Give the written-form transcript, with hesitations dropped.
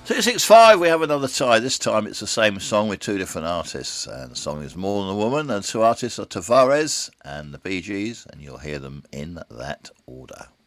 265, we have another tie. This time it's the same song with two different artists. And the song is More Than a Woman, and two artists are Tavares and the Bee Gees, and you'll hear them in that order.